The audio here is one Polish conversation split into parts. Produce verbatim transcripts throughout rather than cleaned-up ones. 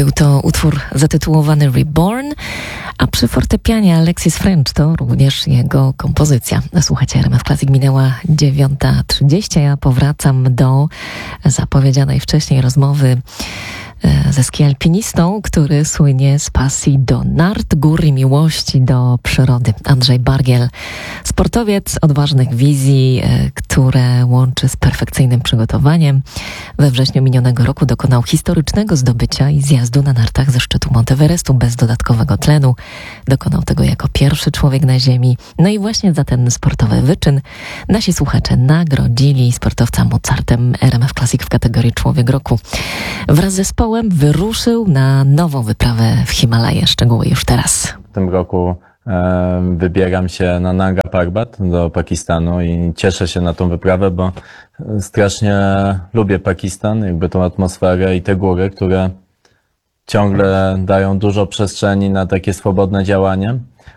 Był to utwór zatytułowany Reborn, a przy fortepianie Alexis French to również jego kompozycja. Słuchajcie, R M F Classic, minęła dziewiąta trzydzieści, ja powracam do zapowiedzianej wcześniej rozmowy ze skialpinistą, który słynie z pasji do nart, gór i miłości do przyrody. Andrzej Bargiel, sportowiec odważnych wizji, które łączy z perfekcyjnym przygotowaniem. We wrześniu minionego roku dokonał historycznego zdobycia i zjazdu na nartach ze szczytu Monteverestu bez dodatkowego tlenu. Dokonał tego jako pierwszy człowiek na ziemi. No i właśnie za ten sportowy wyczyn nasi słuchacze nagrodzili sportowca Mozartem R M F Classic w kategorii Człowiek Roku. Wraz z zespołem wyruszył na nową wyprawę w Himalaje. Szczegóły już teraz. W tym roku e, wybieram się na Nanga Parbat do Pakistanu i cieszę się na tą wyprawę, bo strasznie lubię Pakistan, jakby tą atmosferę i te góry, które ciągle dają dużo przestrzeni na takie swobodne działanie.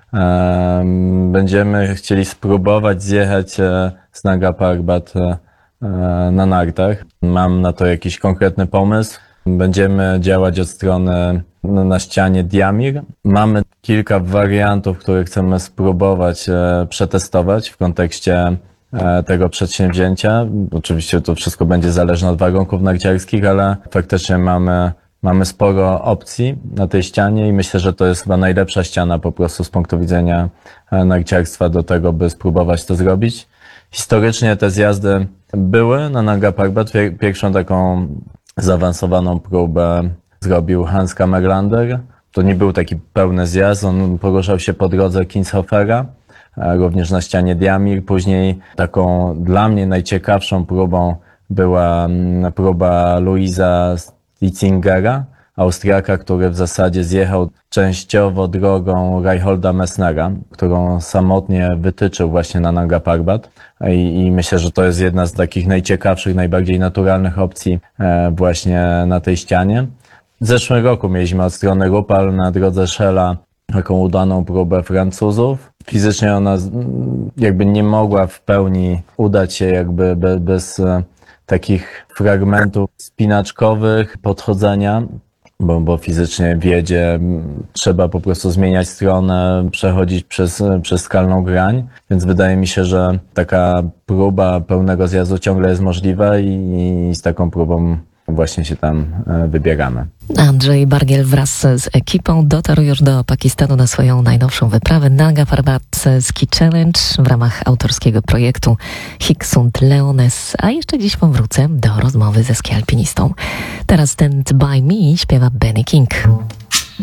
E, będziemy chcieli spróbować zjechać e, z Nanga Parbat e, na nartach. Mam na to jakiś konkretny pomysł. Będziemy działać od strony na ścianie Diamir. Mamy kilka wariantów, które chcemy spróbować e, przetestować w kontekście e, tego przedsięwzięcia. Oczywiście to wszystko będzie zależne od warunków narciarskich, ale faktycznie mamy, mamy sporo opcji na tej ścianie i myślę, że to jest chyba najlepsza ściana po prostu z punktu widzenia e, narciarstwa do tego, by spróbować to zrobić. Historycznie te zjazdy były na Nanga Parbat. Pierwszą taką zaawansowaną próbę zrobił Hans Kammerlander. To nie był taki pełny zjazd, on poruszał się po drodze Kinshofera, również na ścianie Diamir. Później taką dla mnie najciekawszą próbą była próba Luisa Stitzingera, Austriaka, który w zasadzie zjechał częściowo drogą Reinholda Messnera, którą samotnie wytyczył właśnie na Nanga Parbat. I, I myślę, że to jest jedna z takich najciekawszych, najbardziej naturalnych opcji e, właśnie na tej ścianie. W zeszłym roku mieliśmy od strony Rupal na drodze Szela taką udaną próbę Francuzów. Fizycznie ona jakby nie mogła w pełni udać się jakby be, bez e, takich fragmentów spinaczkowych podchodzenia. Bo, bo fizycznie w jedzie trzeba po prostu zmieniać stronę, przechodzić przez, przez skalną grań, więc wydaje mi się, że taka próba pełnego zjazdu ciągle jest możliwa i, i z taką próbą właśnie się tam wybieramy. Andrzej Bargiel wraz z ekipą dotarł już do Pakistanu na swoją najnowszą wyprawę Nanga Parbat Ski Challenge w ramach autorskiego projektu Hicksund Leones, a jeszcze dziś powrócę do rozmowy ze skialpinistą. Teraz Stand By Me śpiewa Benny King.